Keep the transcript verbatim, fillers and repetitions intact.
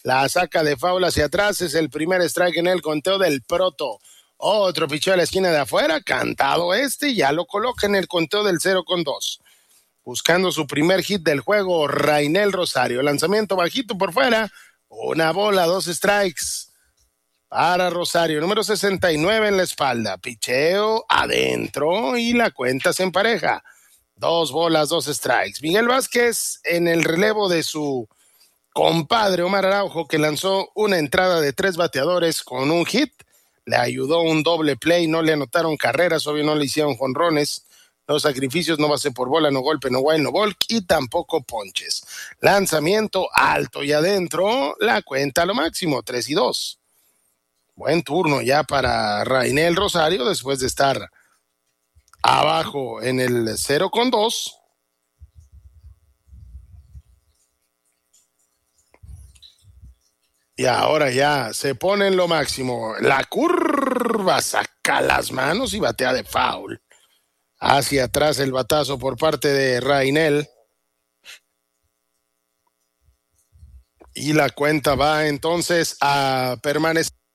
La saca de foul hacia atrás, es el primer strike en el conteo del Proto. Otro picheo a la esquina de afuera, cantado este, ya lo coloca en el conteo del cero con dos. Buscando su primer hit del juego, Rainel Rosario. Lanzamiento bajito por fuera, una bola, dos strikes para Rosario. Número sesenta y nueve en la espalda. Picheo adentro y la cuenta se empareja. Dos bolas, dos strikes. Miguel Vázquez en el relevo de su compadre Omar Araujo, que lanzó una entrada de tres bateadores con un hit. Le ayudó un doble play, no le anotaron carreras, obvio no le hicieron jonrones. Los sacrificios, no base por bola, no golpe, no wild, no walk y tampoco ponches. Lanzamiento alto y adentro, la cuenta a lo máximo, tres y dos. Buen turno ya para Rainel Rosario después de estar abajo en el cero con dos. Y ahora ya se pone en lo máximo. La curva, saca las manos y batea de foul. Hacia atrás el batazo por parte de Rainel. Y la cuenta va entonces a permanecer.